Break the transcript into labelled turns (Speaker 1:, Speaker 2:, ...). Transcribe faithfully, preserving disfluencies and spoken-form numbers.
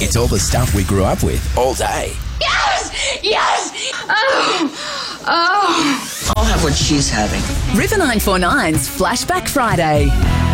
Speaker 1: It's all the stuff we grew up with all day.
Speaker 2: Yes! Yes! Oh! Oh!
Speaker 3: I'll have what she's having.
Speaker 4: River nine four nine's Flashback Friday.